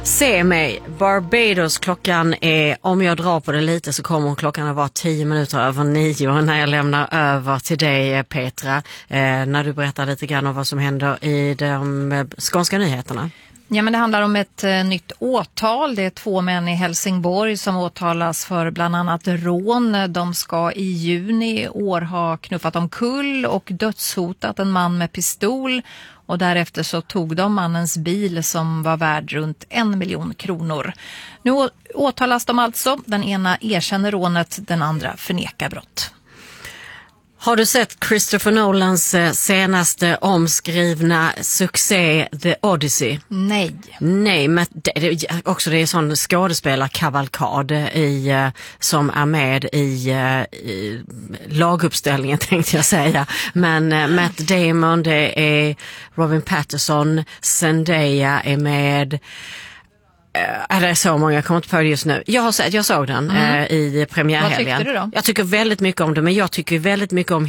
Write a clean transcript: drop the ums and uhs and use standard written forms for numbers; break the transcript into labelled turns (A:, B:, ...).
A: Se mig, Barbados, klockan är, om jag drar på det lite så kommer klockan att vara 9:10 när jag lämnar över till dig, Petra, när du berättar lite grann om vad som händer i de skånska nyheterna.
B: Ja, men det handlar om ett nytt åtal. Det är 2 män i Helsingborg som åtalas för bland annat rån. De ska i juni i år ha knuffat omkull och dödshotat en man med pistol. Och därefter så tog de mannens bil som var värd runt 1 miljon kronor. Nu åtalas de alltså. Den ena erkänner rånet, den andra förnekar brott.
A: Har du sett Christopher Nolans senaste omskrivna succé The Odyssey? Nej, men det är en sån skådespelarkavalkad som är med i laguppställningen, tänkte jag säga. Men Matt Damon, det är Robin Pattinson, Zendaya är med. Det är så många, jag kommer inte på det just nu. Jag såg den i premiärhelgen.
B: Vad tyckte du då?
A: Jag tycker väldigt mycket om det, men jag tycker väldigt mycket om